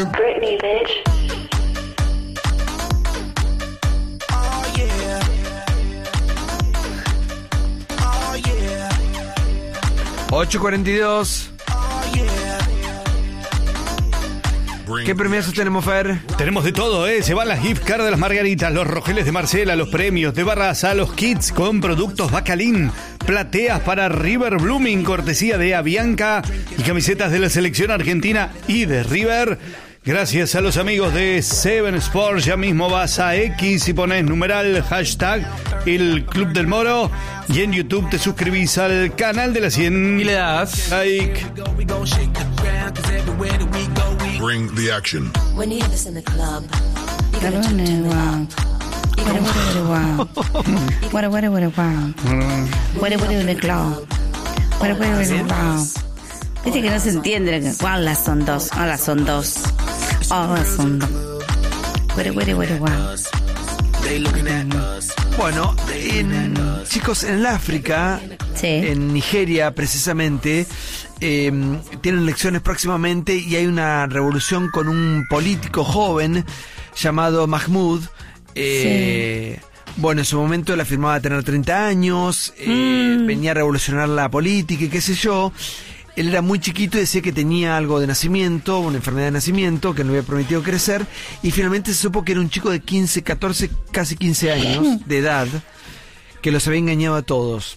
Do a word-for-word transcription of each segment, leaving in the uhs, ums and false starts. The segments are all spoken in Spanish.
name. Britney, bitch. Oh yeah. Oh yeah. ocho cuarenta y dos. Oh yeah. ¿Qué premios tenemos, Fer? Tenemos de todo, ¿eh? Se van las gift cards de las Margaritas, los rogeles de Marcela, los premios de Barraza, los kits con productos Bacalín, plateas para River Blooming, cortesía de Avianca y camisetas de la selección argentina y de River. Gracias a los amigos de Seven Sports. Ya mismo vas a X y pones numeral hashtag el Club del Moro y en YouTube te suscribís al canal de la cien Y le das like. Bring the action. When you have this in the club, you gotta turn to wow. You gotta what wow. What what what wow. What what in the club. What what wow. Viste que no se entiende. Hola, son dos. Hola, son dos. Hola, son dos. What what what wow. Bueno, en, chicos, en el África, Sí. en Nigeria precisamente, eh, tienen elecciones próximamente y hay una revolución con un político joven llamado Mahmoud. Eh, Bueno, en su momento él afirmaba tener treinta años, eh, Mm. venía a revolucionar la política y qué sé yo. Él era muy chiquito y decía que tenía algo de nacimiento, una enfermedad de nacimiento que no le había permitido crecer, y finalmente se supo que era un chico de quince, catorce, casi quince años de edad, que los había engañado a todos.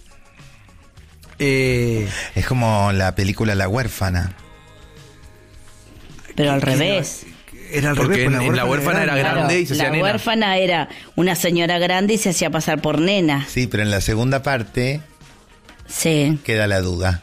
Eh, Es como la película La Huérfana. Pero al que- revés. Era al Porque revés, en- en la huérfana era Claro, grande y se hacía la nena. huérfana era una señora grande y se hacía pasar por nena. Sí, pero en la segunda parte Sí, queda la duda.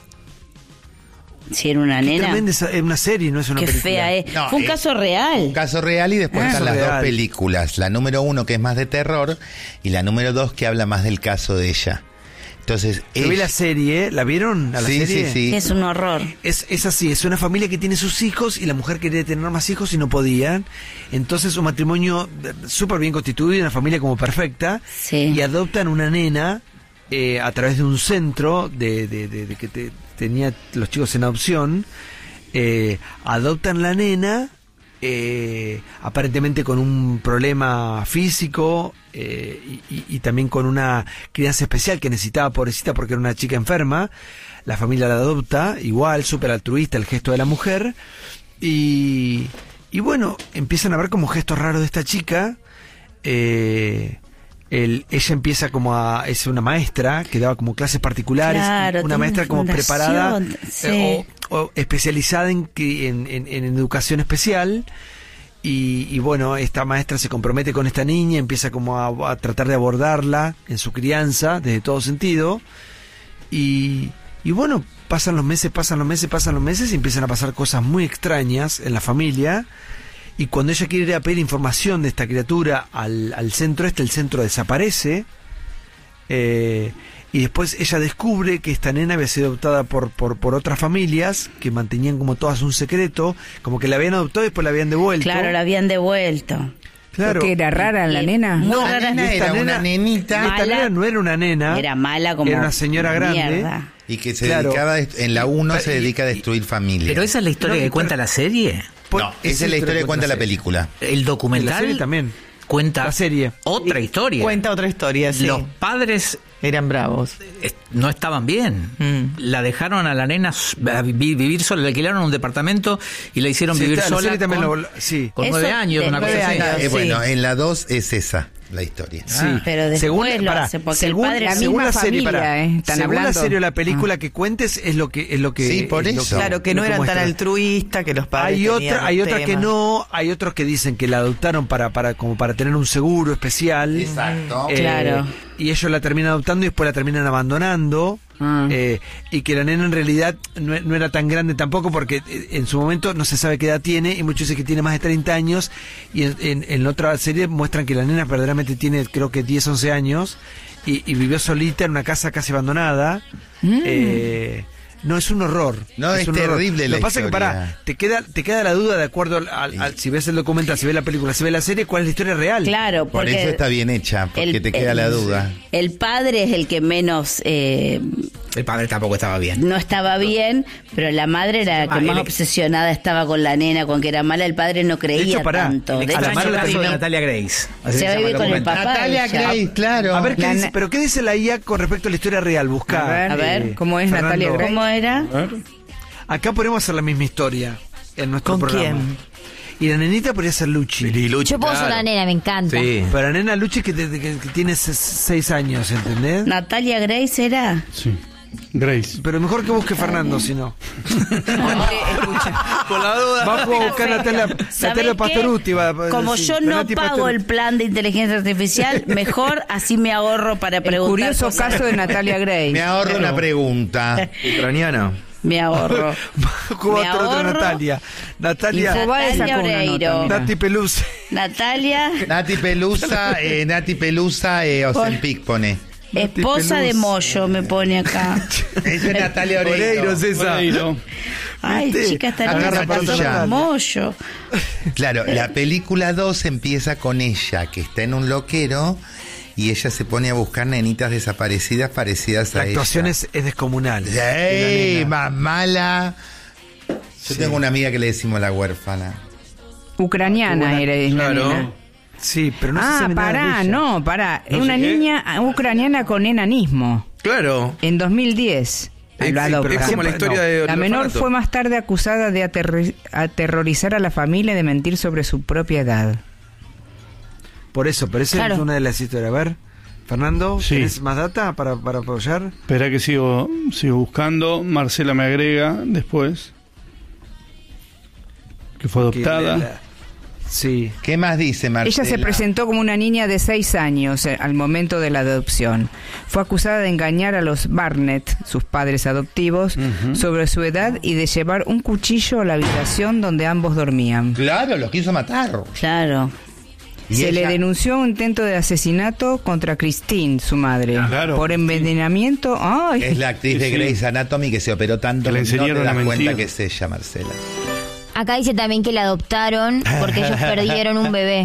si era una nena. Tremenda, esa- es una serie, no es una Qué película. fea es. No, Fue un eh, caso real. Un caso real y después Ah. están las Caso dos real. películas. La número uno que es más de terror y la número dos que habla más del caso de ella. Entonces, Yo vi ella- la serie, ¿la vieron? ¿A la sí, serie? sí, sí. Es un horror. Es, es así, es una familia que tiene sus hijos y la mujer quería tener más hijos y no podían. Entonces un matrimonio eh, súper bien constituido, una familia como perfecta, Sí. y adoptan una nena eh, a través de un centro de, de, de- de que te- tenía los chicos en adopción. Eh, adoptan la nena, eh, aparentemente con un problema físico eh, y, y- y también con una crianza especial que necesitaba, pobrecita, porque era una chica enferma. La familia la adopta, igual, súper altruista el gesto de la mujer. Y, y bueno, empiezan a ver como gestos raros de esta chica. Eh, el- ella empieza como a... Es una maestra que daba como clases particulares. Claro, una tiene maestra como fundación, preparada sí. eh, o, o especializada en, que- en, en- en educación especial. Y, y bueno, esta maestra se compromete con esta niña, empieza como a, a tratar de abordarla en su crianza, desde todo sentido. Y, y bueno, pasan los meses, pasan los meses, pasan los meses y empiezan a pasar cosas muy extrañas en la familia. Y cuando ella quiere ir a pedir información de esta criatura al, al centro este, el centro desaparece. Eh, y después ella descubre que esta nena había sido adoptada por, por, por otras familias que mantenían como todas un secreto, como que la habían adoptado y después la habían devuelto. Claro, la habían devuelto. Claro. Porque era rara la Y- nena. Muy La rara. nena Esta era nena- una nenita Esta Mala. nena no era una nena. Era mala como Era una señora grande. mierda. y que se Claro. dedicaba, a dest- en la uno se Y- dedica a y- destruir familias. Pero esa es la historia No, que pero- cuenta la serie. Pues, No, esa es la historia que cuenta la película. El La documental serie también. cuenta La serie. otra historia. Cuenta otra historia, sí. Los padres Eran bravos. eh, no estaban bien. Mm. La dejaron a la nena s- a vi- vivir sola, le alquilaron un departamento y la hicieron Sí, vivir está, la sola serie también con, lo- sí. con Eso nueve años, de una nueve cosa así. años. Eh, sí. Bueno, en la dos es esa la historia. Sí, Pero después según, lo pará, hace, porque según, el padre- La según misma la serie, familia, pará, eh, están según la hablando. serie o la película que cuentes es lo que es lo que Sí, por es lo eso. Claro, que no lo eran tan muestra. altruistas, que los padres Hay tenían otra, hay otra que temas. no, hay otros que dicen que la adoptaron para, para, como para tener un seguro especial. Exacto. Eh, Claro. Y ellos la terminan adoptando y después la terminan abandonando. Ah. eh, y que la nena en realidad no, no era tan grande tampoco porque eh, en su momento no se sabe qué edad tiene y muchos dicen que tiene más de treinta años y en, en, en otra serie muestran que la nena verdaderamente tiene creo que diez, once años y, y vivió solita en una casa casi abandonada. Mm. Eh, No, es un horror. No, es un horror. terrible la Lo que pasa es que, historia. pará, te queda, te queda la duda de acuerdo al, al- al- si ves el documental, si ves la película, si ves la serie, cuál es la historia real. Claro, Por porque eso está bien hecha, porque el- te queda el- la duda. el padre es el que menos eh, El padre tampoco estaba bien. no estaba bien, pero la madre era la Ah, que más el- obsesionada estaba con la nena, con que era mala. El padre no creía hecho, pará, tanto. El De hecho, extraño la caso de terminó- Natalia Grace. Así Se va a llama vivir el con el documental. papá. Natalia ella. Grace, claro. A ver, ¿qué La dice, ne- pero ¿qué dice la I A con respecto a la historia real? Buscá. A ver, A ver, eh, ¿cómo es Fernando. Natalia Grace? ¿Cómo era? Acá podemos hacer la misma historia en nuestro ¿Con programa. quién? Y la nenita podría ser Luchi. Yo puedo ser la nena, me encanta. Sí. Pero la nena Luchi que, te- que- que tiene ses- seis años, ¿entendés? Natalia Grace era. Sí. Grace. Pero mejor que busque Fernando, si no. Escucha. Por la duda. Vamos a buscar a Natalia, ¿Sabés Natalia qué? Pastoruti. va- va- Como sí, yo no Nati pago Pastoruti. el plan de inteligencia artificial, mejor así me ahorro para El preguntar. curioso cosas. caso de Natalia Grace. Me ahorro una pregunta. Ucraniana. Me ahorro. ¿Cómo Me va a otra ahorro. Natalia? Natalia. Infobae Natalia sacó una Oreiro. nota, mira. Nati Peluce. Natalia, Nati Pelusa, eh, Nati Pelusa, eh, Ozempic pone. esposa de Moyo, me pone acá. Esa es Natalia Oreiro. Oreiro es esa. Oreiro. Ay, ¿Viste? chica, esta Agarra niña se pasó tuya. con Moyo. Claro, la película dos empieza con ella, que está en un loquero, y ella se pone a buscar nenitas desaparecidas parecidas La a actuación ella. es, es descomunal. ¡Ey! La nena. Más mala. Yo tengo una amiga que le decimos la huérfana. Ucraniana era la Claro. nena. Sí, pero no se Ah, sabe nada de pará, ella. no, pará. Es No sé una qué. niña ucraniana con enanismo. Claro. En dos mil diez. Es, Lo es adoptan. como la historia de La menor fue más tarde acusada de aterri- aterrorizar a la familia y de mentir sobre su propia edad. Por eso, pero esa Claro. es una de las historias. A ver, Fernando, Sí. ¿tienes más data para, para apoyar? Espera que sigo, sigo buscando. Marcela me agrega después. Que fue Que adoptada. la- la- Sí. ¿Qué más dice Marcela? Ella se presentó como una niña de seis años eh, al momento de la adopción. Fue acusada de engañar a los Barnett, sus padres adoptivos, sobre su edad y de llevar un cuchillo a la habitación donde ambos dormían. Claro, los quiso matar. Claro. Y Se le ella- denunció un intento de asesinato contra Christine, su madre, Claro. por envenenamiento. ¡Ay! Es la actriz de Sí, sí. Grey's Anatomy que se operó tanto Que le que no te enseñaron das a cuenta mentir. que es ella, Marcela. Acá dice también que la adoptaron porque ellos perdieron un bebé.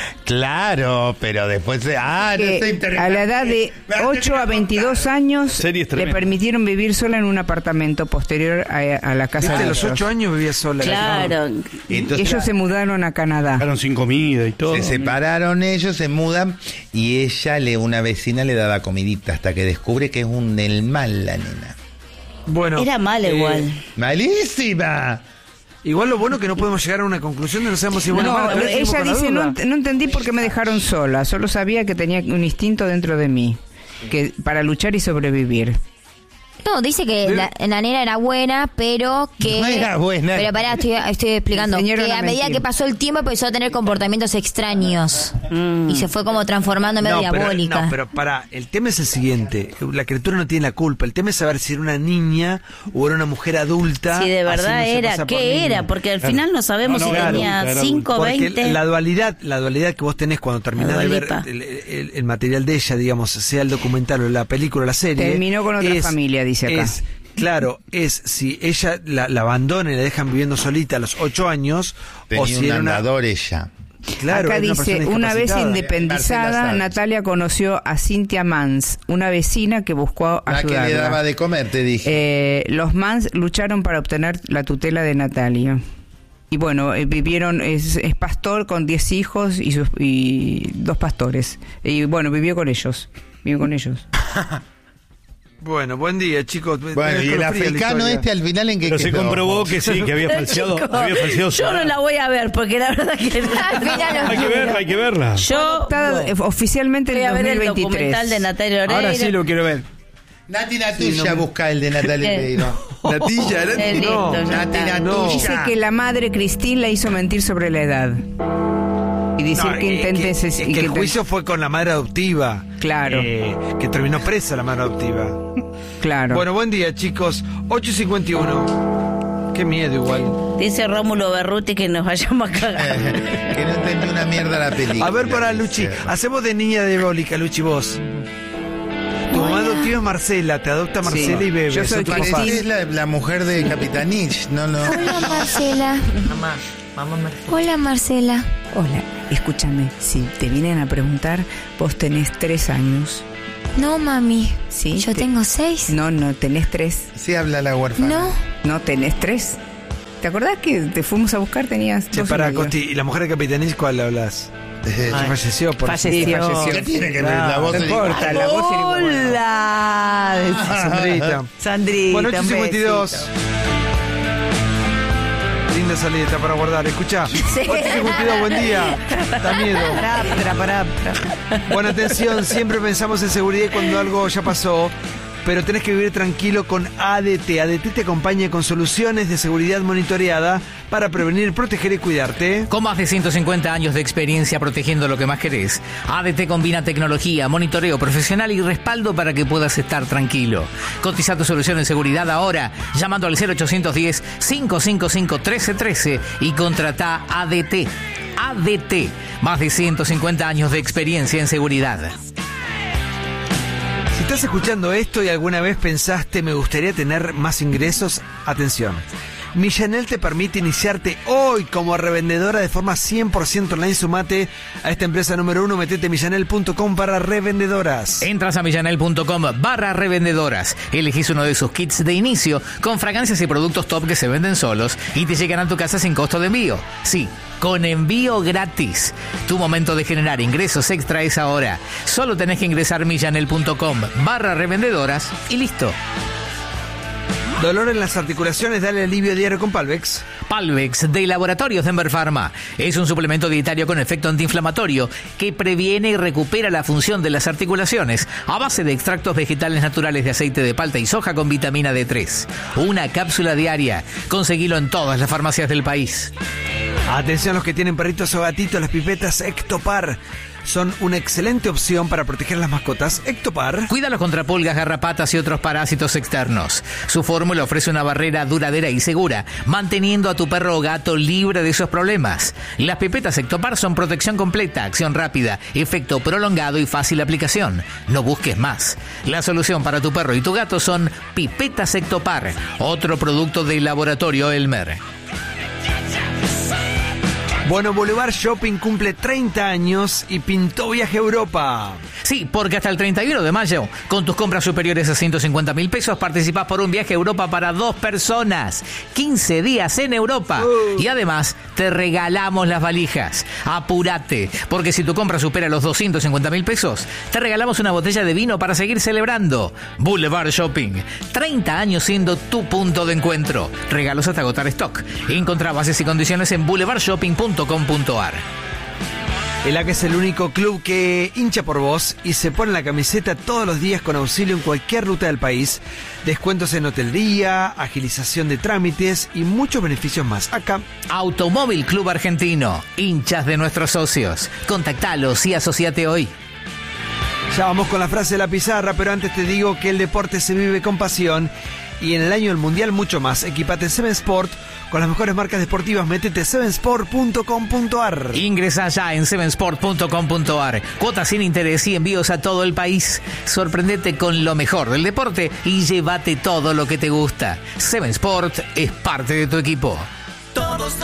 Claro, pero después... se- Ah, no que soy a interesante. la edad de Me hace ocho a veintidós años Series le tremendas. permitieron vivir sola en un apartamento posterior a, a la casa Viste, de a los ellos. ocho años vivía sola. Claro. Entonces, Ellos se mudaron a Canadá. Dejaron sin comida y todo. se separaron ellos, se mudan y ella, le una vecina le daba comidita hasta que descubre que es un del mal la nena. Bueno, Era mala eh, igual. ¡Malísima! Igual lo bueno que no podemos llegar a una conclusión de no sabemos si es bueno o No, malo. pero seguimos ella con la dice, duda. no, ent- no entendí por qué me dejaron sola, solo sabía que tenía un instinto dentro de mí, que para luchar y sobrevivir. No, dice que la, la nena era buena, pero que... No era buena. Pero pará, estoy, estoy explicando. Enseñaron Que a a medida mentir. que pasó el tiempo empezó a tener comportamientos extraños. Y se fue como transformando en medio No, pero, diabólica. no, pero para, el tema es el siguiente, la criatura no tiene la culpa, el tema es saber si era una niña o era una mujer adulta. Si de verdad haciéndose era, pasar por ¿qué niña. era? Porque al final no sabemos No, no, si era tenía adulta, era cinco, Porque veinte. la dualidad, la dualidad que vos tenés cuando terminás La de ver dualipa. el, el- el material de ella, digamos, sea el documental o la película o la serie. Terminó con otra es- familia, dice acá. Es, claro, es si ella la, la abandona y la dejan viviendo solita a los ocho años, o Tenía si un era una... andador ella. Claro, Acá era dice, persona una vez discapacitada. independizada, Marcela Sáenz. Natalia conoció a Cynthia Mans, una vecina que buscó La que le ayudarla. daba de comer, te dije. Eh, los Mans lucharon para obtener la tutela de Natalia. Y bueno, eh, vivieron, es, es pastor con diez hijos y, sus, y dos pastores. Y bueno, vivió con ellos. Vivió con ellos. Bueno, buen día, chicos. Bueno, y el Escalofría la africano historia. este al final en que Pero se quedó. comprobó que sí, que había falseado. Chicos, había falseado su yo no edad. la voy a ver porque la verdad que Al final Hay que verla, hay que verla. yo Adoptada, eh, oficialmente voy en a ver el dos mil veintitrés. documental de Natalia Oreiro. Ahora sí lo quiero ver. Nati Natuya busca el de Natalia Eh. Oreiro. Natilla, Eh, Nati, listo, no. ya Nati está. Natuya. Dice que la madre Cristín la hizo mentir sobre la edad. Y decir No, que eh, intente... que- ses- es y que el te- juicio fue con la madre adoptiva. Claro. Eh, que terminó presa la madre adoptiva. Claro. Bueno, buen día, chicos. ocho y cincuenta y uno. Qué miedo igual. Dice Rómulo Berruti que nos vayamos a cagar. Que no entendió una mierda la película. A ver, para Luchi. Hacemos de niña diabólica, Luchi, vos. Tu mamá adoptiva tuyo es Marcela, te adopta Marcela y bebe. Yo soy Son tus papás. Parecés la, la mujer de Capitanich, no, no. Hola, Marcela. Mamá, mamá Marcela. Hola, Marcela. Hola, escúchame, si te vienen a preguntar, vos tenés tres años. No, mami. Sí, Yo te- tengo seis. No, no, tenés tres. Sí habla la huérfana. No. No, tenés tres. ¿Te acordás que te fuimos a buscar? Tenías Che, dos y para medio. Costi, ¿y la mujer de Capitanich cuál hablas? Eh, Ya falleció por Falleció. ¿Qué tiene que ver la voz No de- importa, la voz tiene como- Hola. Sandrita. Sandrita. Bueno, un ocho cincuenta y dos. besito. Linda salida para guardar. Escucha. ocho cincuenta y dos, buen día. Da miedo. Pará, pará, pará, pará. Bueno, atención, siempre pensamos en seguridad cuando algo ya pasó, pero tenés que vivir tranquilo con A D T. A D T te acompaña con soluciones de seguridad monitoreada para prevenir, proteger y cuidarte. Con más de ciento cincuenta años de experiencia protegiendo lo que más querés, A D T combina tecnología, monitoreo profesional y respaldo para que puedas estar tranquilo. Cotiza tu solución en seguridad ahora, llamando al cero ochocientos diez, cinco cinco cinco, trece trece y contrata A D T. A D T, más de ciento cincuenta años de experiencia en seguridad. Si estás escuchando esto y alguna vez pensaste me gustaría tener más ingresos, atención. Millanel te permite iniciarte hoy como revendedora de forma cien por ciento online. Sumate a esta empresa número uno, metete millanel punto com para revendedoras. Entras a millanel punto com barra revendedoras, elegís uno de sus kits de inicio con fragancias y productos top que se venden solos y te llegan a tu casa sin costo de envío. Sí, con envío gratis. Tu momento de generar ingresos extra es ahora. Solo tenés que ingresar a millanel punto com barra revendedoras y listo. Dolor en las articulaciones, dale alivio diario con Palvex. Palvex de Laboratorios Denver Pharma es un suplemento dietario con efecto antiinflamatorio que previene y recupera la función de las articulaciones a base de extractos vegetales naturales de aceite de palta y soja con vitamina D tres. Una cápsula diaria. Conseguilo en todas las farmacias del país. Atención los que tienen perritos o gatitos, las pipetas Ectopar son una excelente opción para proteger las mascotas. Ectopar. Cuídalos contra pulgas, garrapatas y otros parásitos externos. Su fórmula ofrece una barrera duradera y segura, manteniendo a tu perro o gato libre de esos problemas. Las pipetas Ectopar son protección completa, acción rápida, efecto prolongado y fácil aplicación. No busques más. La solución para tu perro y tu gato son pipetas Ectopar, otro producto del laboratorio Elmer. Bueno, Boulevard Shopping cumple treinta años y pintó viaje a Europa. Sí, porque hasta el treinta y uno de mayo, con tus compras superiores a ciento cincuenta mil pesos, participás por un viaje a Europa para dos personas. quince días en Europa. Uh. Y además, te regalamos las valijas. Apúrate, porque si tu compra supera los doscientos cincuenta mil pesos, te regalamos una botella de vino para seguir celebrando. Boulevard Shopping. treinta años siendo tu punto de encuentro. Regalos hasta agotar stock. Encontrá bases y condiciones en boulevard shopping punto com punto a r. El A C A es el único club que hincha por vos y se pone la camiseta todos los días con auxilio en cualquier ruta del país. Descuentos en hotelería, agilización de trámites y muchos beneficios más. Acá. Automóvil Club Argentino. Hinchas de nuestros socios. Contactalos y asociate hoy. Ya vamos con la frase de la pizarra, pero antes te digo que el deporte se vive con pasión y en el año del Mundial mucho más. Equipate en Seven Sport con las mejores marcas deportivas. Métete seven sport punto com punto a r. Ingresa ya en seven sport punto com punto a r. Cuotas sin interés y envíos a todo el país. Sorprendete con lo mejor del deporte y llévate todo lo que te gusta. Seven Sport es parte de tu equipo. Todos